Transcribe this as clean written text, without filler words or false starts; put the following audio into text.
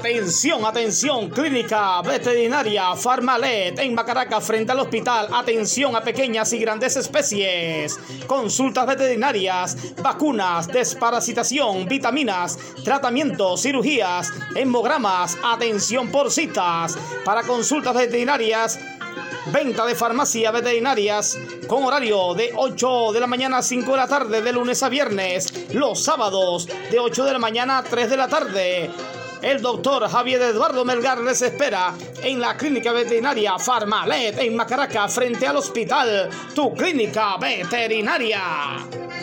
Atención, atención, Clínica Veterinaria Farmalet en Macaraca frente al hospital. Atención a pequeñas y grandes especies. Consultas veterinarias, vacunas, desparasitación, vitaminas, tratamientos, cirugías, hemogramas. Atención por citas. Para consultas veterinarias, venta de farmacia veterinarias con horario de 8 de la mañana a 5 de la tarde de lunes a viernes. Los sábados de 8 de la mañana a 3 de la tarde. El doctor Javier Eduardo Melgar les espera en la Clínica Veterinaria Farmalet en Macaraca frente al hospital. Tu clínica veterinaria.